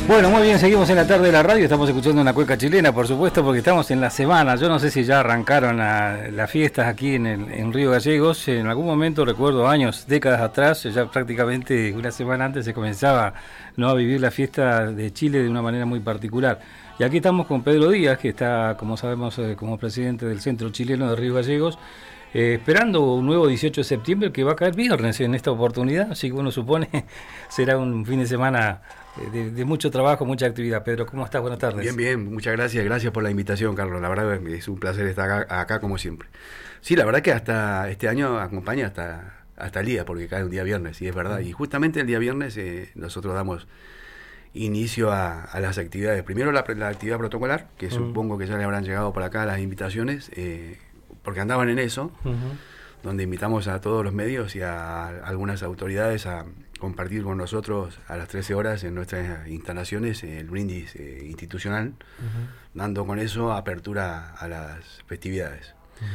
Bueno, muy bien, seguimos en la tarde de la radio, estamos escuchando una cueca chilena, por supuesto, porque estamos en la semana. Yo no sé si ya arrancaron las fiestas aquí en Río Gallegos. En algún momento, recuerdo años, décadas atrás, ya prácticamente una semana antes se comenzaba, ¿no?, a vivir la fiesta de Chile de una manera muy particular. Y aquí estamos con Pedro Díaz, que está, como sabemos, como presidente del Centro Chileno de Río Gallegos, esperando un nuevo 18 de septiembre que va a caer viernes en esta oportunidad, así que uno supone será un fin de semana de mucho trabajo, mucha actividad. Pedro, ¿cómo estás? Buenas tardes. Bien, bien, muchas gracias por la invitación, Carlos. La verdad es un placer estar acá como siempre. Sí, la verdad que hasta este año acompaña hasta el día, porque cae un día viernes, y es verdad. Y justamente el día viernes nosotros damos inicio a las actividades. Primero la actividad protocolar, que supongo que ya le habrán llegado por acá las invitaciones, porque andaban en eso, donde invitamos a todos los medios y a algunas autoridades a compartir con nosotros a las 13 horas en nuestras instalaciones el brindis institucional, dando con eso apertura a las festividades.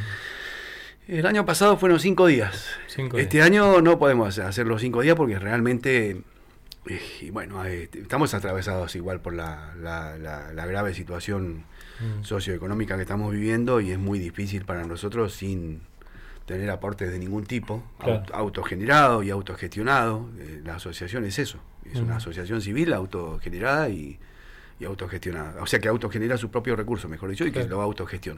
El año pasado fueron 5 días. Este año no podemos hacer los 5 días porque realmente, y bueno, estamos atravesados igual por la grave situación socioeconómica que estamos viviendo, y es muy difícil para nosotros sin tener aportes de ningún tipo, claro, autogenerado y autogestionado. La asociación es eso, es una asociación civil autogenerada y autogestionada, o sea que autogenera su propio recurso, mejor dicho, y claro, que lo autogestiona.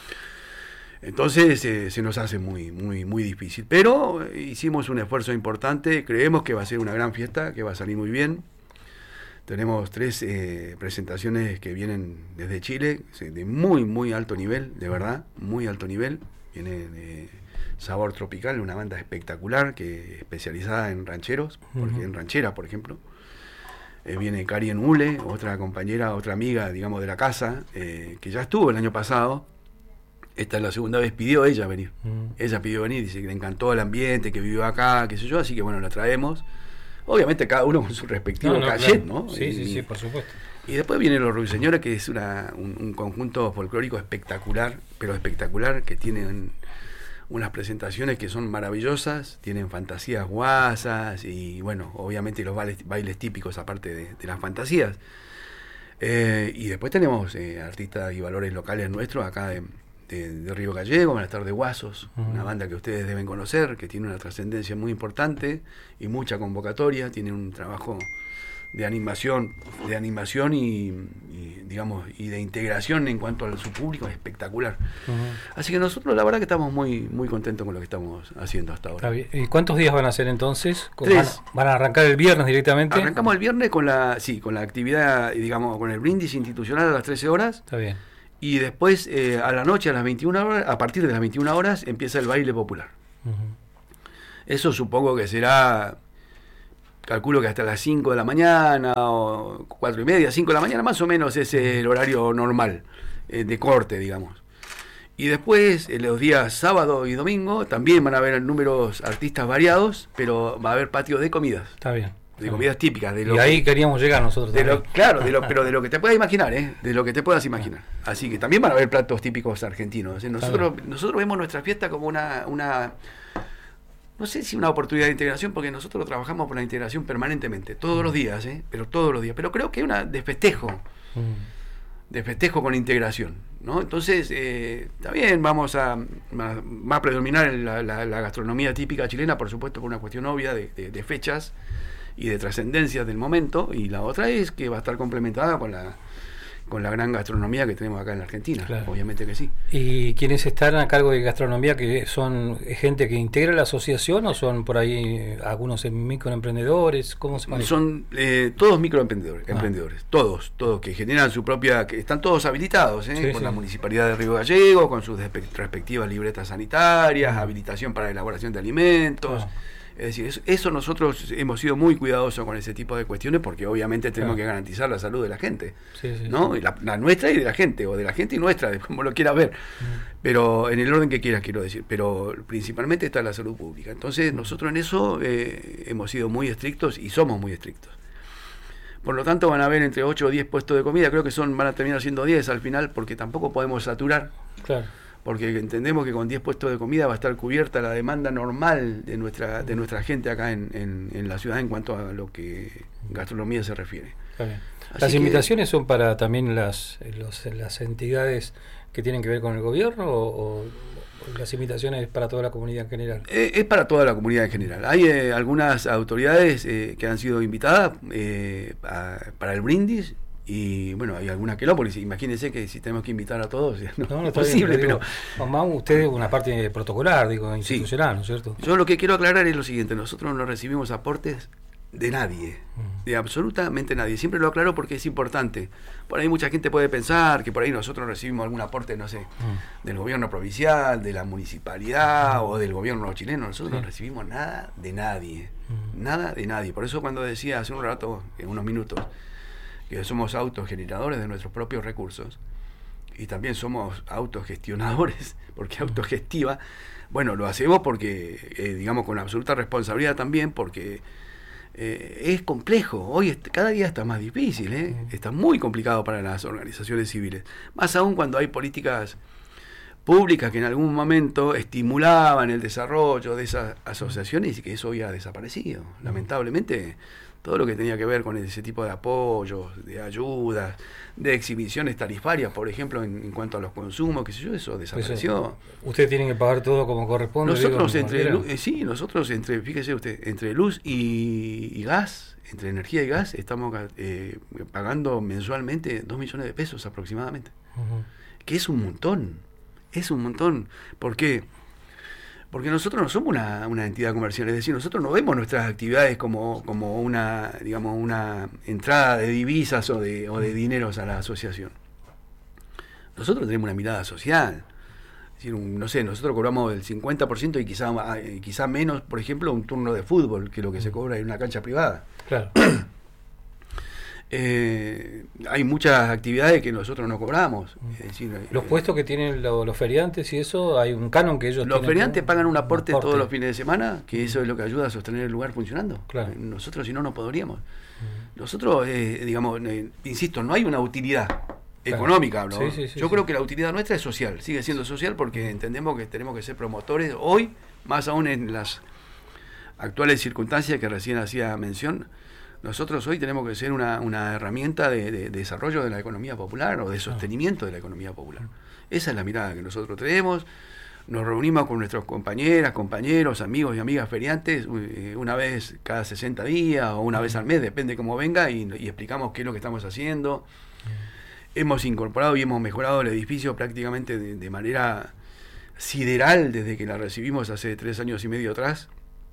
Entonces se nos hace muy difícil, pero hicimos un esfuerzo importante, creemos que va a ser una gran fiesta, que va a salir muy bien. Tenemos 3 presentaciones que vienen desde Chile, de muy alto nivel, de verdad, muy alto nivel. Viene Sabor Tropical, una banda espectacular, que especializada en rancheros, porque en rancheras, por ejemplo. Viene Karien Ule, otra compañera, otra amiga, digamos, de la casa, que ya estuvo el año pasado. Esta es la segunda vez, pidió ella venir. Ella pidió venir, dice que le encantó el ambiente, que vivió acá, qué sé yo, así que bueno, la traemos. Obviamente cada uno con su respectivo cachet, claro, ¿no? Sí, por supuesto. Y después vienen los Ruiseñores, que es un conjunto folclórico espectacular, pero espectacular, que tienen unas presentaciones que son maravillosas, tienen fantasías guasas y bueno, obviamente los bailes típicos aparte de las fantasías. Y después tenemos artistas y valores locales nuestros acá de Río Gallegos. Van a estar de Guasos, una banda que ustedes deben conocer, que tiene una trascendencia muy importante y mucha convocatoria, tiene un trabajo de animación y digamos y de integración en cuanto a su público espectacular. Así que nosotros la verdad que estamos muy contentos con lo que estamos haciendo hasta ahora. ¿Y cuántos días van a ser entonces? 3. ¿Van a arrancar el viernes directamente? Arrancamos el viernes con la actividad, digamos, con el brindis institucional a las 13 horas. Está bien. Y después a la noche, a las 21 horas, a partir de las 21 horas, empieza el baile popular. Eso supongo que será, calculo que hasta las 5 de la mañana, o 4 y media, 5 de la mañana, más o menos es el horario normal, de corte, digamos. Y después, los días sábado y domingo, también van a haber números artistas variados, pero va a haber patios de comidas. Está bien. De comidas típicas. Y ahí queríamos llegar nosotros también. Claro, pero de lo que te puedas imaginar, de lo que te puedas imaginar. Así que también van a haber platos típicos argentinos. Nosotros vemos nuestra fiesta como una no sé si una oportunidad de integración, porque nosotros trabajamos por la integración permanentemente, todos los días, pero todos los días. Pero creo que una de festejo con integración, ¿no? Entonces, también va a predominar la gastronomía típica chilena, por supuesto, por una cuestión obvia de fechas y de trascendencias del momento, y la otra es que va a estar complementada con la gran gastronomía que tenemos acá en la Argentina, claro, obviamente que sí. ¿Y quiénes están a cargo de gastronomía, que son gente que integra la asociación, o son por ahí algunos microemprendedores? ¿Cómo se maneja? Son todos microemprendedores, todos que generan su propia, que están todos habilitados por la Municipalidad de Río Gallegos, con sus respectivas libretas sanitarias, habilitación para elaboración de alimentos. Es decir, eso nosotros hemos sido muy cuidadosos con ese tipo de cuestiones, porque obviamente tenemos que garantizar la salud de la gente, ¿no? Y la nuestra y de la gente, o de la gente y nuestra, como lo quieras ver, pero en el orden que quieras, quiero decir, pero principalmente está la salud pública. Entonces nosotros en eso hemos sido muy estrictos y somos muy estrictos. Por lo tanto van a haber entre 8 o 10 puestos de comida, creo que van a terminar siendo 10 al final, porque tampoco podemos saturar. Claro. porque entendemos que con 10 puestos de comida va a estar cubierta la demanda normal de nuestra gente acá en la ciudad en cuanto a lo que gastronomía se refiere. ¿Las invitaciones son para también las entidades que tienen que ver con el gobierno o las invitaciones para toda la comunidad en general? Es para toda la comunidad en general. Hay algunas autoridades que han sido invitadas para el brindis. Y bueno, hay alguna que no, porque imagínense que si tenemos que invitar a todos, no es posible, pero más usted una parte protocolar, digo, institucional, ¿no es cierto? Yo lo que quiero aclarar es lo siguiente: nosotros no recibimos aportes de nadie, de absolutamente nadie. Siempre lo aclaro porque es importante. Por ahí mucha gente puede pensar que por ahí nosotros recibimos algún aporte, no sé, del gobierno provincial, de la municipalidad o del gobierno chileno. Nosotros no recibimos nada de nadie, nada de nadie. Por eso cuando decía hace un rato, en unos minutos, que somos autogeneradores de nuestros propios recursos y también somos autogestionadores, porque autogestiva, bueno, lo hacemos porque, digamos, con absoluta responsabilidad también, porque es complejo. Hoy cada día está más difícil, está muy complicado para las organizaciones civiles, más aún cuando hay políticas públicas que en algún momento estimulaban el desarrollo de esas asociaciones y que eso hoy ha desaparecido. Lamentablemente, todo lo que tenía que ver con ese tipo de apoyos, de ayudas, de exhibiciones tarifarias, por ejemplo, en cuanto a los consumos, qué sé yo, eso desapareció. Ustedes tienen que pagar todo como corresponde. Nosotros fíjese usted, entre luz y gas, entre energía y gas, estamos pagando mensualmente 2 millones de pesos aproximadamente. Que es un montón. ¿Por qué? Porque nosotros no somos una entidad comercial, es decir, nosotros no vemos nuestras actividades como una, digamos, una entrada de divisas o de dineros a la asociación. Nosotros tenemos una mirada social. Es decir, no sé, nosotros cobramos el 50% y quizá menos, por ejemplo, un turno de fútbol, que lo que se cobra en una cancha privada. Claro. Hay muchas actividades que nosotros no cobramos. Es decir, los puestos que tienen los feriantes y eso, hay un canon que ellos los feriantes pagan un aporte todos los fines de semana, que eso es lo que ayuda a sostener el lugar funcionando. Claro. Nosotros si no, no podríamos. Nosotros, digamos, insisto, no hay una utilidad económica, ¿no? Yo creo que la utilidad nuestra es social, sigue siendo social, porque entendemos que tenemos que ser promotores hoy, más aún en las actuales circunstancias que recién hacía mención. Nosotros hoy tenemos que ser una herramienta de desarrollo de la economía popular o de sostenimiento de la economía popular. Esa es la mirada que nosotros tenemos. Nos reunimos con nuestros compañeras, compañeros, amigos y amigas feriantes una vez cada 60 días o una vez al mes, depende cómo venga, y explicamos qué es lo que estamos haciendo. Hemos incorporado y hemos mejorado el edificio prácticamente de manera sideral desde que la recibimos hace 3 años y medio atrás.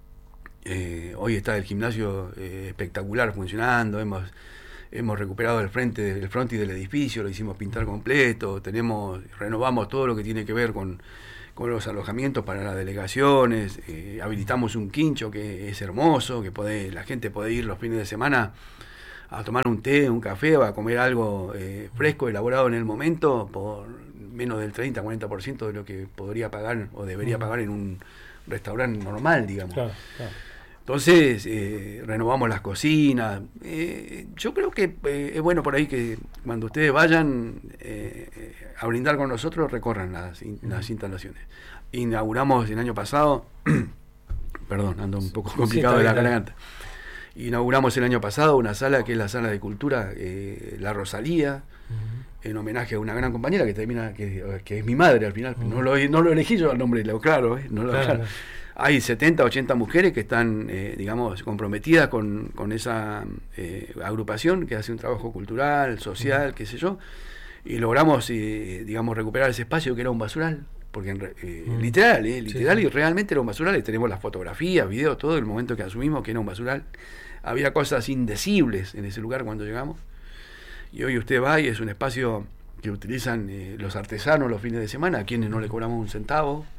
Hoy está el gimnasio espectacular funcionando, hemos recuperado el frontis del edificio, lo hicimos pintar completo, renovamos todo lo que tiene que ver con los alojamientos para las delegaciones, habilitamos un quincho que es hermoso, que la gente puede ir los fines de semana a tomar un té, un café o a comer algo fresco, elaborado en el momento, por menos del 30-40% de lo que podría pagar o debería pagar en un restaurante normal, digamos. Claro. Entonces, renovamos las cocinas. Yo creo que es bueno por ahí que cuando ustedes vayan a brindar con nosotros, recorran las instalaciones. Inauguramos el año pasado, perdón, ando un poco complicado de la garganta. Inauguramos el año pasado una sala que es la sala de cultura La Rosalía, en homenaje a una gran compañera que es mi madre al final. No lo elegí yo al nombre, claro. Hay 70, 80 mujeres que están, digamos, comprometidas con esa agrupación que hace un trabajo cultural, social, qué sé yo, y logramos, digamos, recuperar ese espacio que era un basural, porque literal y realmente era un basural. Tenemos las fotografías, videos, todo el momento que asumimos que era un basural. Había cosas indecibles en ese lugar cuando llegamos, y hoy usted va y es un espacio que utilizan los artesanos los fines de semana, a quienes no le cobramos un centavo,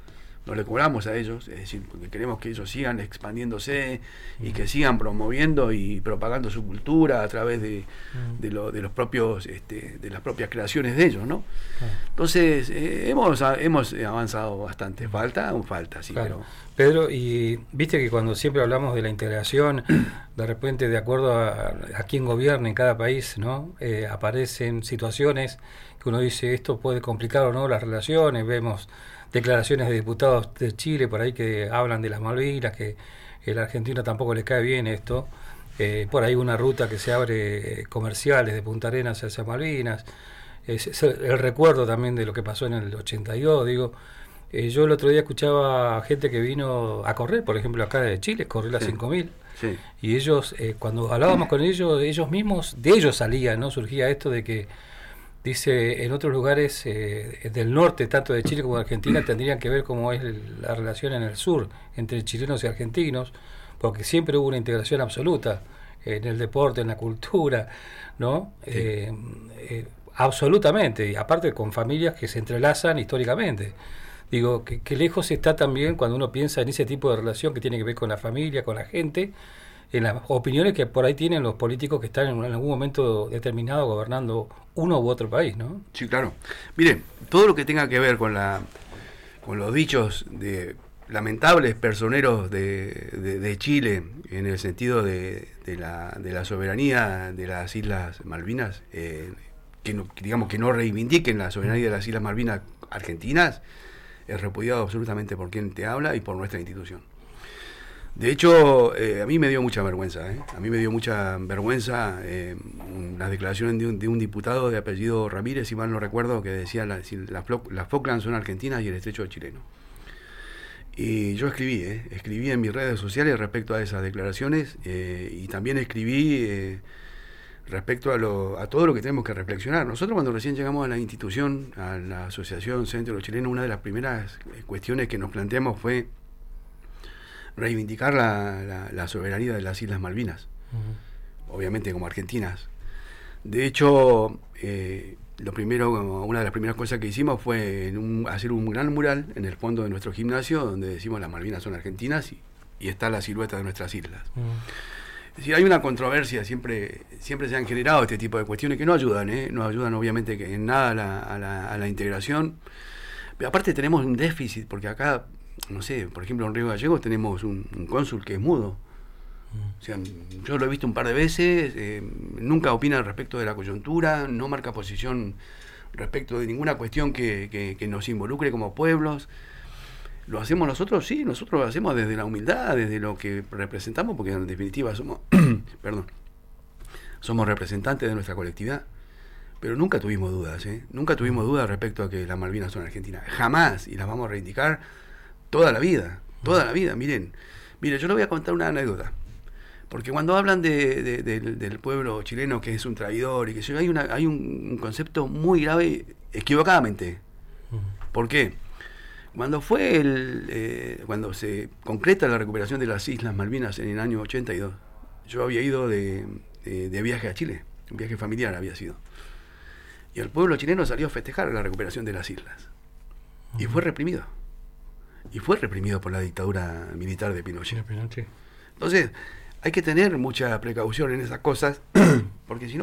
no le cobramos a ellos, es decir, porque queremos que ellos sigan expandiéndose y que sigan promoviendo y propagando su cultura a través de los propios de las propias creaciones de ellos, ¿no? Entonces hemos avanzado bastante, falta, sí, claro. Pedro, y viste que cuando siempre hablamos de la integración, de repente de acuerdo a quién gobierna en cada país, ¿no? Aparecen situaciones que uno dice esto puede complicar o no las relaciones. Vemos declaraciones de diputados de Chile por ahí que hablan de las Malvinas, que el argentino tampoco le cae bien esto. Por ahí una ruta que se abre comerciales de Punta Arenas hacia Malvinas. Es el recuerdo también de lo que pasó en el 82, digo. Yo el otro día escuchaba a gente que vino a correr, por ejemplo, acá de Chile, correr las 5.000. Sí. Y ellos, cuando hablábamos con ellos mismos, de ellos salía, ¿no? Surgía esto de que, dice, en otros lugares del norte, tanto de Chile como de Argentina, tendrían que ver cómo es la relación en el sur, entre chilenos y argentinos, porque siempre hubo una integración absoluta en el deporte, en la cultura, ¿no? Sí. Absolutamente, y aparte con familias que se entrelazan históricamente. Digo, que lejos está también cuando uno piensa en ese tipo de relación que tiene que ver con la familia, con la gente, en las opiniones que por ahí tienen los políticos que están en algún momento determinado gobernando uno u otro país, ¿no? Sí, claro. Miren, todo lo que tenga que ver con los dichos de lamentables personeros de Chile en el sentido de la soberanía de las Islas Malvinas, digamos que no reivindiquen la soberanía de las Islas Malvinas argentinas, es repudiado absolutamente por quien te habla y por nuestra institución. De hecho, a mí me dio mucha vergüenza, a mí me dio mucha vergüenza las declaraciones de un diputado de apellido Ramírez, si mal no recuerdo, que decía las Falklands son argentinas y el estrecho es chileno. Y yo escribí en mis redes sociales respecto a esas declaraciones y también escribí respecto a todo lo que tenemos que reflexionar. Nosotros cuando recién llegamos a la institución, a la Asociación Centro Chileno, una de las primeras cuestiones que nos planteamos fue reivindicar la soberanía de las Islas Malvinas, obviamente como argentinas. De hecho, una de las primeras cosas que hicimos fue hacer un gran mural en el fondo de nuestro gimnasio donde decimos las Malvinas son argentinas y está la silueta de nuestras islas. Es decir, hay una controversia, siempre se han generado este tipo de cuestiones que no ayudan, no ayudan obviamente en nada a la integración. Pero aparte tenemos un déficit, porque acá, no sé, por ejemplo en Río Gallegos tenemos un cónsul que es mudo. O sea, yo lo he visto un par de veces, nunca opina respecto de la coyuntura, no marca posición respecto de ninguna cuestión que nos involucre como pueblos. ¿Lo hacemos nosotros? Sí, nosotros lo hacemos desde la humildad, desde lo que representamos, porque en definitiva somos somos representantes de nuestra colectividad. Pero nunca tuvimos dudas, nunca tuvimos dudas respecto a que las Malvinas son argentinas. Jamás, y las vamos a reivindicar toda la vida. Miren, yo les voy a contar una anécdota. Porque cuando hablan del pueblo chileno que es un traidor y que hay un concepto muy grave equivocadamente. ¿Por qué? Cuando cuando se concreta la recuperación de las Islas Malvinas en el año 82, yo había ido de viaje a Chile, un viaje familiar había sido. Y el pueblo chileno salió a festejar la recuperación de las islas. Y fue reprimido. Y fue reprimido por la dictadura militar de Pinochet. Entonces, hay que tener mucha precaución en esas cosas, porque si no